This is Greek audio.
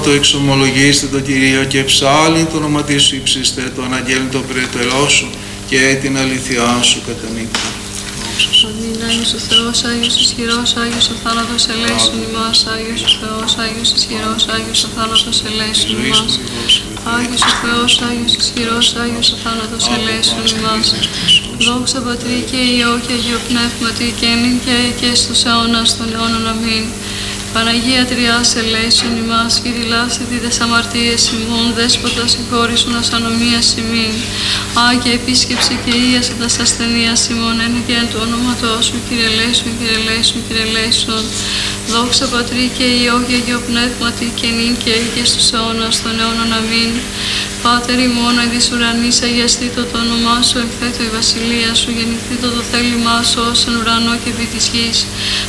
Το εξομολογήστε το Κυρίο και ψάλλει το όνομα Σου ύψιστε, το αναγγέλνει το περιττερό Σου και την αλήθειά Σου κατά νύχτα. Αμήν. Άγιος ο Θεός, Άγιος ισχυρός, Άγιος ο θάνατος ελέησον ημάς. Άγιος ο Θεός, Άγιος ισχυρός, Άγιος ο θάνατος ελέησον ημάς. Άγιος ο Θεός, Άγιος ισχυρός, Άγιος ο θάνατος ελέησον ημάς. Δόξα Πατρί και Υιό και Αγίο Πνεύματι και νυν και στους αιώνας των αιώνων. Αμήν. Παναγία Τριάς ελέησον ημάς, κηρυλάστη τες αμαρτίες ημών, Δέσποτα συγχώρησον ως ανομίας ημίν. Άγια επίσκεψε και ίασε τας ασθενείας ημών, εν και εν του ονόματός Σου, Κύριε ελέησον, Κύριε ελέησον, Κύριε ελέησον. Δόξα Πατρί και Υιό και Αγίο Πνεύματι και νυν και στους αιώνας των αιώνων. Αμήν. Πάτερ ημών εις της ουρανής, αγιαστήτω το όνομά Σου, ελθέτω η βασιλεία Σου, γεννηθήτω το θέλημά Σου ως εν ουρανό και επί της γης.